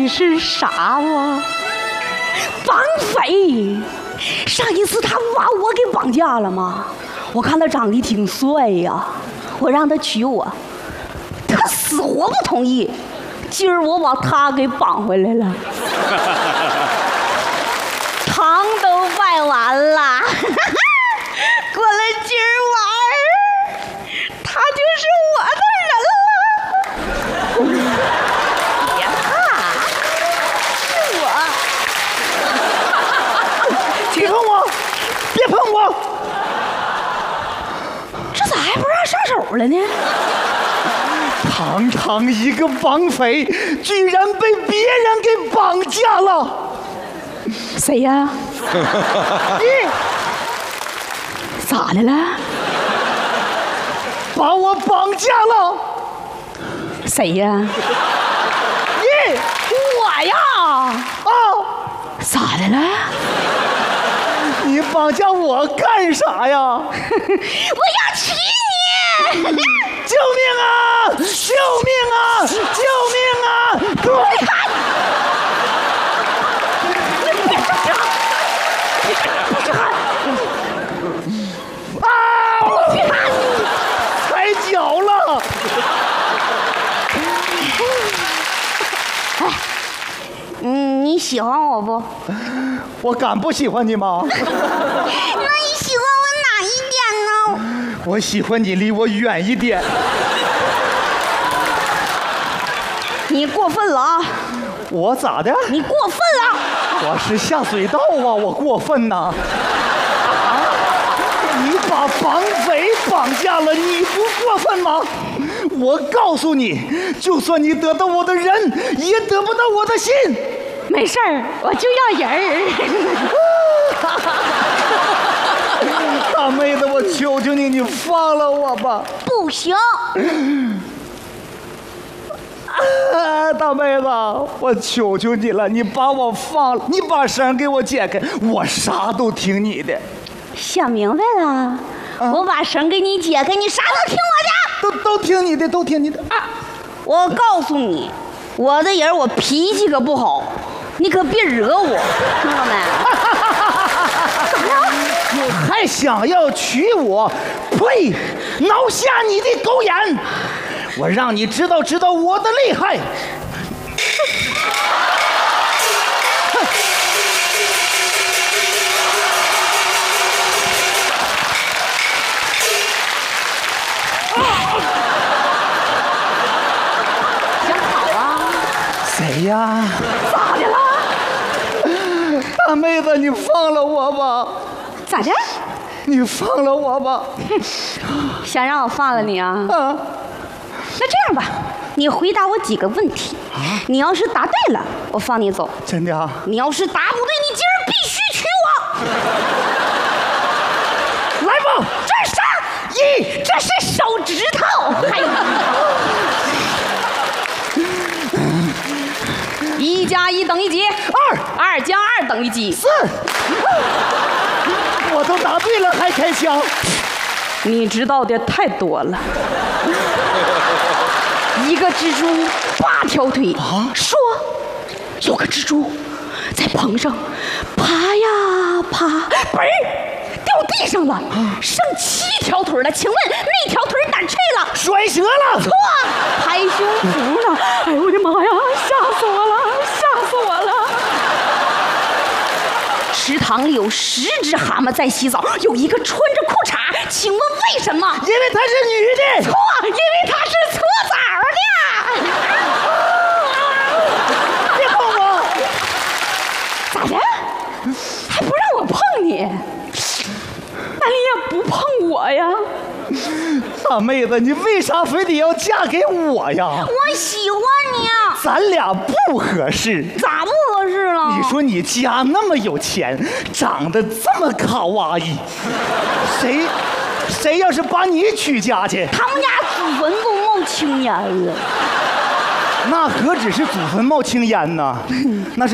的是啥不？绑匪！上一次他不把我给绑架了吗？我看他长得挺帅呀，我让他娶我，他死活不同意。今儿我把他给绑回来了，糖都卖完了，过了今儿晚儿，他就是我的人了。别怕，是我。 别碰我！别碰我！ 这咋还不让上手了呢？ 堂堂一个绑匪，居然被别人给绑架了！ 谁呀？ 你咋的了？ 把我绑架了！ 谁呀？ 你我呀！ 啊！ 咋的了？ 你绑架我干啥呀？ 我要娶你！ 救命啊！救命啊！救命啊！给我看！啊！我踩脚了！ 你喜欢我不？ 我敢不喜欢你吗？ 那你喜欢我哪一点呢？ 我喜欢你离我远一点。 你过分了啊！ 我咋的？ 你过分了！ 我是下水道啊，我过分呐！你把绑匪绑架了，你不过分吗？我告诉你，就算你得到我的人，也得不到我的心。 没事儿，我就要人儿。大妹子，我求求你，你放了我吧！ 不行。 大妹子，我求求你了，你把我放了，你把绳给我解开，我啥都听你的。 想明白了，我把绳给你解开，你啥都听我的。 都听你的，都听你的啊！ 我告诉你，我的人我脾气可不好，你可别惹我，听到没？ 你还想要娶我？呸！挠下你的狗眼！我让你知道我的厉害！ 想跑啊？ 谁呀？ 咋的了？ 大妹子，你放了我吧！ 咋的？ 你放了我吧！ 想让我放了你啊？那这样吧，你回答我几个问题。你要是答对了，我放你走。 真的啊？ 你要是答不对，你今儿必须娶我。 来吧！ 这是啥？这是手指头。还有1+1等于几？2+2等于几 ？4。我都答对了，还开枪？ 你知道的太多了。一个蜘蛛8条腿啊！说有个蜘蛛在棚上爬呀爬，嘣儿掉地上了，剩7条腿了。请问那条腿哪去了？ 摔折了。 错，拍胸脯呢。哎呦我的妈呀！吓死我了，吓死我了！池塘里有10只蛤蟆在洗澡，有一个穿着裤衩，请问为什么？ 因为她是女的。 错，因为她是搓澡的。 别碰我！ 咋的？还不让我碰你？那你也不碰我呀？ 大妹子，你为啥非得要嫁给我呀？ 我喜欢你啊！ 咱俩不合适。 咋不合适了？ 你说你家那么有钱，长得这么卡哇伊，谁要是把你娶家去？ 他们家祖坟都冒青烟了。 那何止是祖坟冒青烟呢？那是